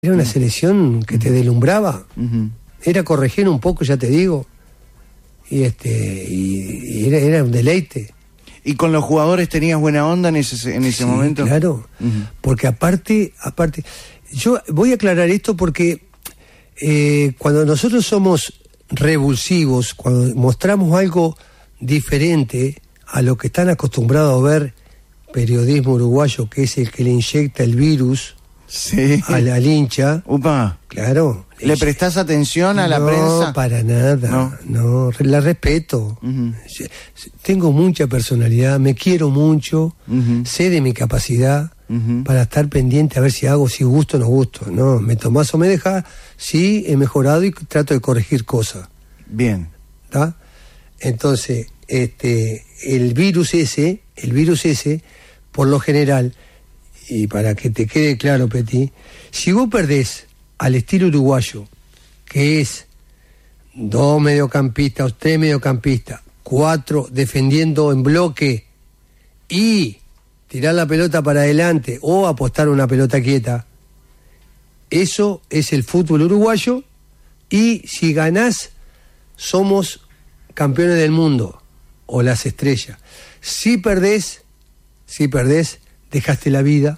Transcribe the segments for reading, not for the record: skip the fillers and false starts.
Era una selección que te deslumbraba. Era corregir un poco, ya te digo. Y era un deleite. ¿Y con los jugadores tenías buena onda en ese momento? Claro, porque aparte, yo voy a aclarar esto porque cuando nosotros somos revulsivos, cuando mostramos algo diferente a lo que están acostumbrados a ver periodismo uruguayo, que es el que le inyecta el virus al hincha. Upa. Claro. ¿Le prestás atención a la prensa? No, para nada. No, la respeto. Tengo mucha personalidad, me quiero mucho, sé de mi capacidad para estar pendiente a ver si hago, si gusto o no gusto. No, me tomás o me dejás, sí, he mejorado y trato de corregir cosas. Bien. ¿Tá? Entonces, el virus ese, por lo general, y para que te quede claro, Petit, si vos perdés al estilo uruguayo, que es 2 mediocampistas, 3 mediocampistas, 4 defendiendo en bloque y tirar la pelota para adelante o apostar una pelota quieta, eso es el fútbol uruguayo. Y si ganás, somos campeones del mundo o las estrellas. Si perdés, dejaste la vida,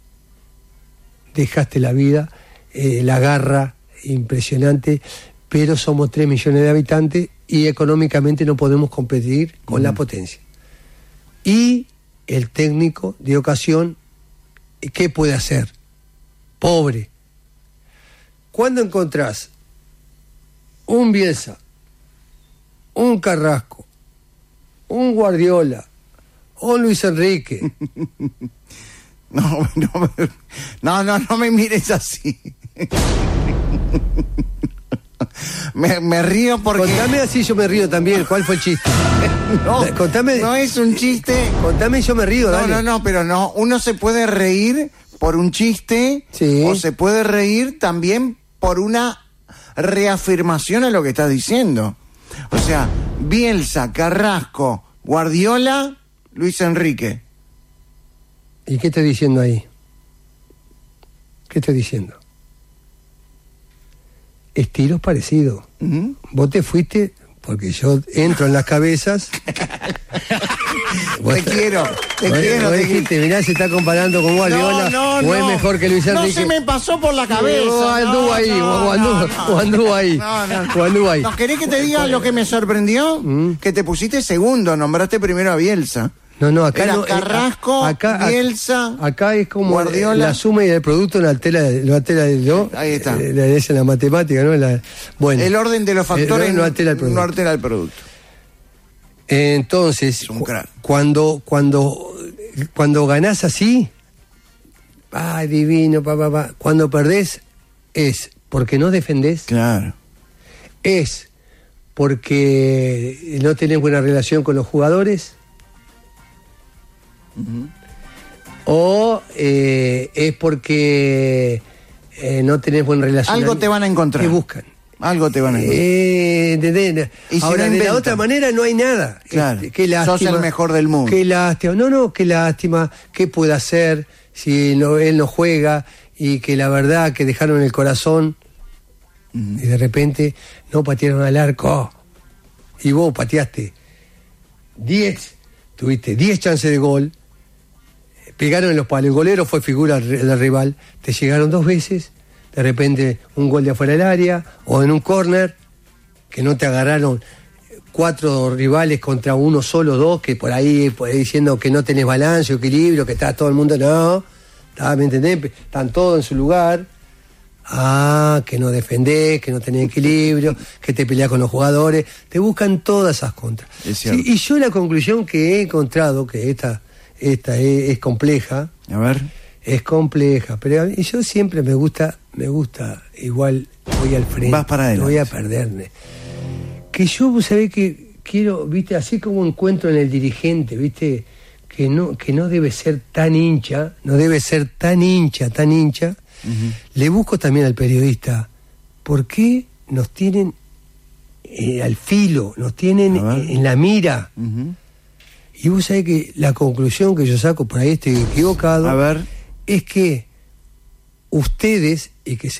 la garra impresionante, pero somos 3 millones de habitantes y económicamente no podemos competir con la potencia. Y el técnico de ocasión, ¿qué puede hacer? Pobre. ¿Cuándo encontrás un Bielsa, un Carrasco, un Guardiola, un Luis Enrique? No me mires así. me río porque... Contame así, yo me río también. ¿Cuál fue el chiste? Contame. No es un chiste. Contame, yo me río, dale. Pero no. Uno se puede reír por un chiste, sí, o se puede reír también por una reafirmación a lo que estás diciendo. O sea, Bielsa, Carrasco, Guardiola, Luis Enrique. ¿Y qué estoy diciendo ahí? ¿Qué estoy diciendo? Estilos parecidos. Vos te fuiste, porque yo entro en las cabezas. Te quiero. Vos dijiste, mirá, se está comparando con Guardiola, o es mejor que Luis Enrique. No se me pasó por la cabeza. Anduvo ahí. ¿No querés que te diga lo que me sorprendió? Que te pusiste segundo, nombraste primero a Bielsa. No, acá era no. Carrasco, Bielsa. Acá es como Guardiola. La suma y el producto, la tela de ahí está. Es en la matemática, ¿no? Bueno. El orden de los factores no altera el producto. Entonces, cuando ganás así, divino, cuando perdés, es porque no defendés. Claro. Es porque no tenés buena relación con los jugadores. O es porque no tenés buena relación. Algo te van a encontrar. ¿Qué buscan? Algo te van a encontrar. Y ahora, si de la otra manera no hay nada. Claro. Qué lástima. Sos el mejor del mundo. Qué lástima. Qué lástima. ¿Qué puede hacer si él no juega? Y que la verdad que dejaron el corazón y de repente no patearon al arco. Y vos pateaste 10. Tuviste 10 chances de gol. Pegaron en los palos. El golero fue figura del rival. Te llegaron 2 veces. De repente un gol de afuera del área o en un córner que no te agarraron 4 rivales contra uno solo, 2, que por ahí diciendo que no tenés balance o equilibrio, que está todo el mundo, ¿me entendés? Están todos en su lugar. Que no defendés, que no tenés equilibrio, que te peleás con los jugadores. Te buscan todas esas contras. Sí, y yo la conclusión que he encontrado, que esta es compleja. A ver. Es compleja, pero yo siempre me gusta, igual voy al frente. Vas para adelante. No voy a perderme. Que yo, vos sabés que quiero, viste, así como encuentro en el dirigente, viste, que no debe ser tan hincha, le busco también al periodista. ¿Por qué nos tienen al filo, nos tienen en la mira? Y vos sabés que la conclusión que yo saco, por ahí estoy equivocado, es que ustedes y que